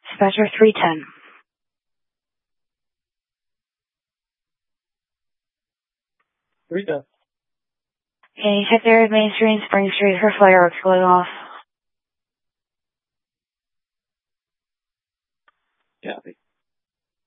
Dispatcher 310. Rita. Okay, check there at Main Street and Spring Street. Her fireworks going off. Copy.